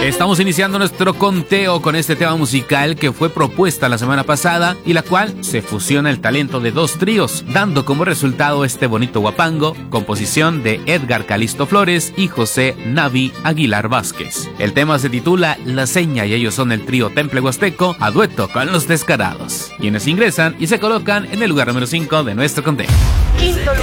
Estamos iniciando nuestro conteo con este tema musical que fue propuesta la semana pasada y la cual se fusiona el talento de dos tríos, dando como resultado este bonito guapango, composición de Edgar Calisto Flores y José Navi Aguilar Vázquez. El tema se titula La Seña y ellos son el trío Temple Huasteco a dueto con Los Descarados, quienes ingresan y se colocan en el lugar número 5 de nuestro conteo.